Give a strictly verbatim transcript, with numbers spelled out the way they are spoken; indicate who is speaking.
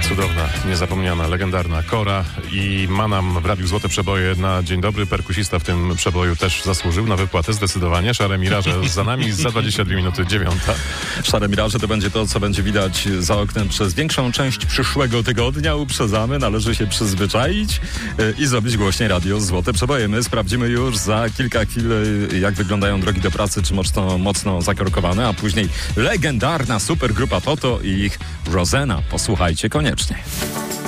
Speaker 1: Cudowna, niezapomniana, legendarna Kora i ma nam w Radiu Złote Przeboje na dzień dobry. Perkusista w tym przeboju też zasłużył na wypłatę, zdecydowanie. Szare Miraże za nami, za dwadzieścia dwie minuty dziewiąta.
Speaker 2: Szare Miraże to będzie to, co będzie widać za oknem przez większą część przyszłego tygodnia. Uprzedzamy, należy się przyzwyczaić i zrobić głośniej Radio Złote Przeboje. My sprawdzimy już za kilka chwil, jak wyglądają drogi do pracy, czy mocno, mocno zakorkowane, a później legendarna supergrupa Toto i ich Rosanna. Posłuchajcie koniecznie.